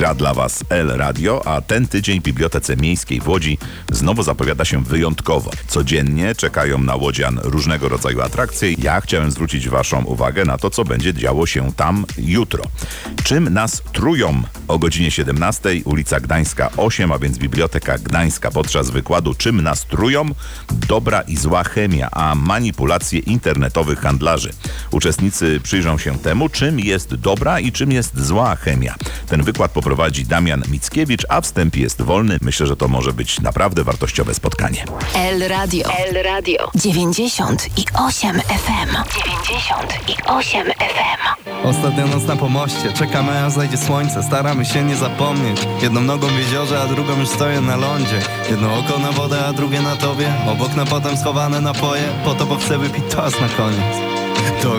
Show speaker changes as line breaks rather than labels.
Gra dla Was El Radio, a ten tydzień w Bibliotece Miejskiej w Łodzi znowu zapowiada się wyjątkowo. Codziennie czekają na łodzian różnego rodzaju atrakcje. Ja chciałem zwrócić Waszą uwagę na to, co będzie działo się tam jutro. Czym nas trują? O godzinie 17, ulica Gdańska 8, a więc Biblioteka Gdańska. Podczas wykładu Czym nas trują? Dobra i zła chemia, a manipulacje internetowych handlarzy. Uczestnicy przyjrzą się temu, czym jest dobra i czym jest zła chemia. Ten wykład poprowadzi Damian Mickiewicz, a wstęp jest wolny. Myślę, że to może być naprawdę wartościowe spotkanie.
El Radio 98 FM. 98 FM.
Ostatnia noc na pomoście, czekamy aż zajdzie słońce. Staramy się nie zapomnieć. Jedną nogą w jeziorze, a drugą już stoję na lądzie. Jedno oko na wodę, a drugie na tobie. Obok na potem schowane napoje. Po to, bo chcę wypić toast na koniec. To